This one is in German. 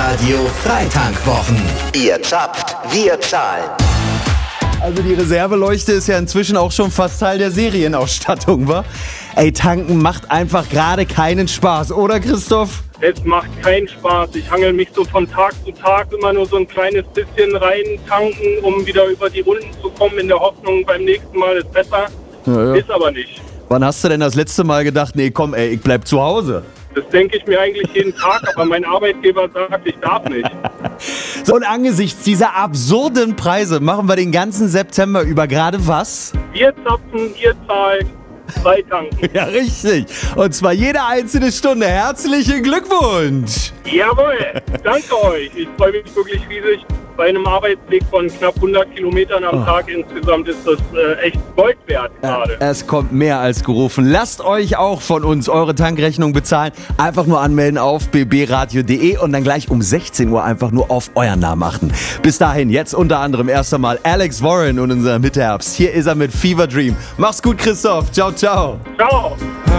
Radio Freitankwwochen. Ihr zapft, wir zahlen. Also die Reserveleuchte ist ja inzwischen auch schon fast Teil der Serienausstattung, wa? Ey, tanken macht einfach gerade keinen Spaß, oder Christoph? Es macht keinen Spaß. Ich hangel mich so von Tag zu Tag immer nur so ein kleines bisschen rein tanken, um wieder über die Runden zu kommen, in der Hoffnung, beim nächsten Mal ist besser. Ja. Ist aber nicht. Wann hast du denn das letzte Mal gedacht, nee komm ey, ich bleib zu Hause? Das denke ich mir eigentlich jeden Tag, aber mein Arbeitgeber sagt, ich darf nicht. So, und angesichts dieser absurden Preise machen wir den ganzen September über gerade was? Wir zapfen, ihr zahlt, Freitanken. Ja, richtig. Und zwar jede einzelne Stunde. Herzlichen Glückwunsch! Jawohl, danke euch. Ich freue mich wirklich riesig. Bei einem Arbeitsweg von knapp 100 Kilometern am Tag insgesamt ist das echt Gold wert gerade. Es kommt mehr als gerufen. Lasst euch auch von uns eure Tankrechnung bezahlen. Einfach nur anmelden auf bbradio.de und dann gleich um 16 Uhr einfach nur auf euren Namen achten. Bis dahin, jetzt unter anderem erst einmal Alex Warren und unser Mitteherbst. Hier ist er mit Fever Dream. Mach's gut, Christoph. Ciao, ciao. Ciao.